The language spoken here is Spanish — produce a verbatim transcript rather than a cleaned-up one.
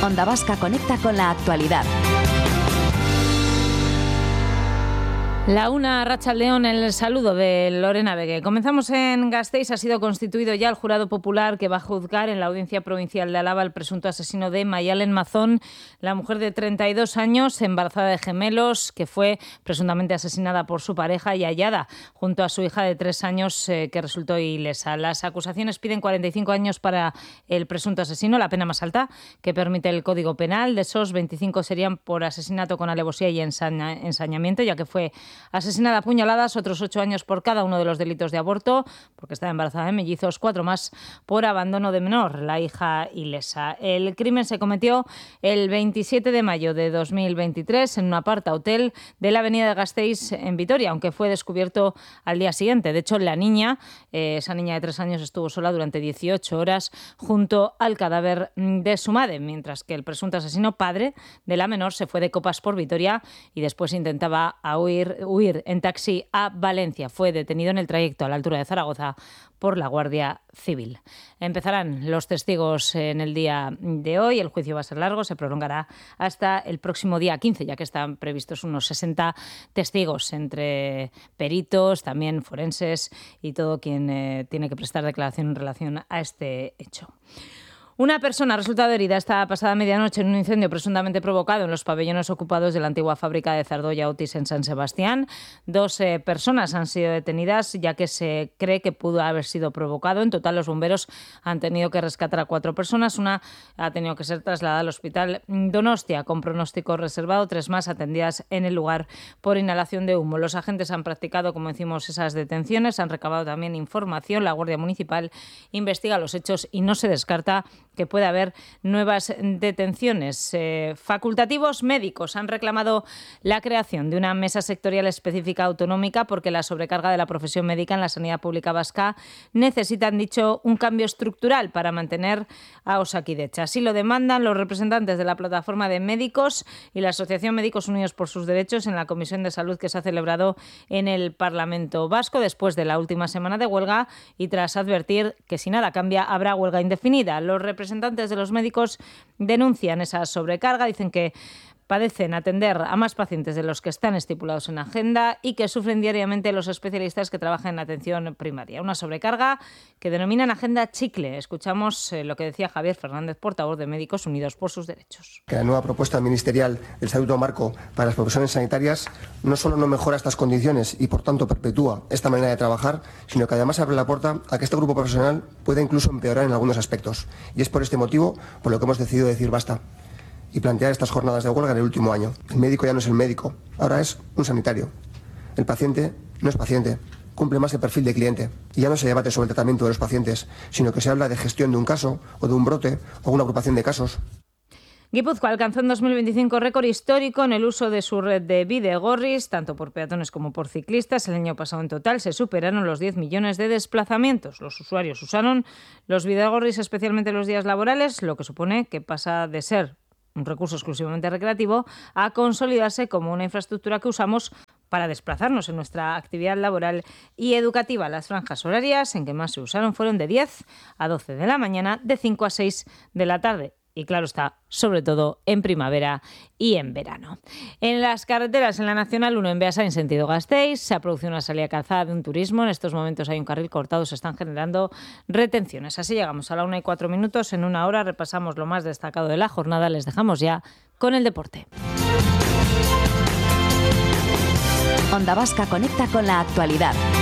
Onda Vasca conecta con la actualidad. La una, Arratsaldeon, el saludo de Lorena Begue. Comenzamos en Gasteiz. Ha sido constituido ya el jurado popular que va a juzgar en la Audiencia Provincial de Álava el presunto asesino de Maialen Mazón, la mujer de treinta y dos años, embarazada de gemelos, que fue presuntamente asesinada por su pareja y hallada junto a su hija de tres años, eh, que resultó ilesa. Las acusaciones piden cuarenta y cinco años para el presunto asesino, la pena más alta que permite el Código Penal. De esos, veinticinco serían por asesinato con alevosía y ensaña, ensañamiento, ya que fue asesinada a puñaladas, otros ocho años por cada uno de los delitos de aborto, porque estaba embarazada de mellizos, cuatro más por abandono de menor, la hija ilesa. El crimen se cometió el veintisiete de mayo de dos mil veintitrés en un aparta-hotel de la avenida de Gasteiz en Vitoria, aunque fue descubierto al día siguiente. De hecho, la niña, eh, esa niña de tres años, estuvo sola durante dieciocho horas junto al cadáver de su madre, mientras que el presunto asesino, padre de la menor, se fue de copas por Vitoria y después intentaba huir huir en taxi a Valencia. Fue detenido en el trayecto a la altura de Zaragoza por la Guardia Civil. Empezarán los testigos en el día de hoy. El juicio va a ser largo, se prolongará hasta el próximo día quince, ya que están previstos unos sesenta testigos, entre peritos, también forenses y todo quien eh, tiene que prestar declaración en relación a este hecho. Una persona ha resultado herida esta pasada medianoche en un incendio presuntamente provocado en los pabellones ocupados de la antigua fábrica de Zardoya Otis en San Sebastián. Dos eh, personas han sido detenidas, ya que se cree que pudo haber sido provocado. En total, los bomberos han tenido que rescatar a cuatro personas. Una ha tenido que ser trasladada al hospital Donostia con pronóstico reservado. Tres más atendidas en el lugar por inhalación de humo. Los agentes han practicado, como decimos, esas detenciones. Han recabado también información. La Guardia Municipal investiga los hechos y no se descarta que puede haber nuevas detenciones. Eh, facultativos médicos han reclamado la creación de una mesa sectorial específica autonómica porque la sobrecarga de la profesión médica en la sanidad pública vasca necesita, han dicho, un cambio estructural para mantener a Osakidetza. Así lo demandan los representantes de la plataforma de médicos y la Asociación Médicos Unidos por sus Derechos en la Comisión de Salud que se ha celebrado en el Parlamento Vasco después de la última semana de huelga y tras advertir que si nada cambia habrá huelga indefinida. Los representantes de los médicos denuncian esa sobrecarga, dicen que padecen atender a más pacientes de los que están estipulados en agenda y que sufren diariamente los especialistas que trabajan en atención primaria. Una sobrecarga que denominan agenda chicle. Escuchamos eh, lo que decía Javier Fernández, portavoz de Médicos Unidos por sus Derechos. Que la nueva propuesta ministerial del Estatuto Marco para las profesiones sanitarias no solo no mejora estas condiciones y por tanto perpetúa esta manera de trabajar, sino que además abre la puerta a que este grupo profesional pueda incluso empeorar en algunos aspectos. Y es por este motivo por lo que hemos decidido decir basta y plantear estas jornadas de huelga en el último año. El médico ya no es el médico, ahora es un sanitario. El paciente no es paciente, cumple más el perfil de cliente. Y ya no se debate sobre el tratamiento de los pacientes, sino que se habla de gestión de un caso o de un brote o una agrupación de casos. Guipúzcoa alcanzó en dos mil veinticinco récord histórico en el uso de su red de bidegorris, tanto por peatones como por ciclistas. El año pasado en total se superaron los diez millones de desplazamientos. Los usuarios usaron los bidegorris especialmente los días laborales, lo que supone que pasa de ser un recurso exclusivamente recreativo a consolidarse como una infraestructura que usamos para desplazarnos en nuestra actividad laboral y educativa. Las franjas horarias en que más se usaron fueron de diez a doce de la mañana, de cinco a seis de la tarde. Y claro está, sobre todo en primavera y en verano. En las carreteras, en la Nacional uno en Beasain, sentido Gasteiz, se ha producido una salida calzada de un turismo. En estos momentos hay un carril cortado, se están generando retenciones. Así llegamos a la una y cuatro minutos. En una hora repasamos lo más destacado de la jornada. Les dejamos ya con el deporte. Onda Vasca conecta con la actualidad.